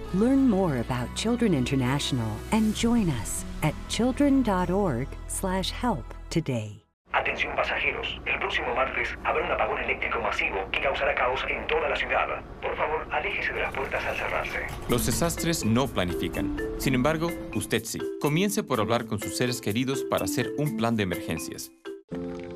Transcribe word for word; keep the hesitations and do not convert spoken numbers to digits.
Learn more about Children International and join us at children dot org slash help today. Atención pasajeros, el próximo martes habrá un apagón eléctrico masivo que causará caos en toda la ciudad. Por favor, aléjese de las puertas al cerrarse. Los desastres no planifican. Sin embargo, usted sí. Comience por hablar con sus seres queridos para hacer un plan de emergencias.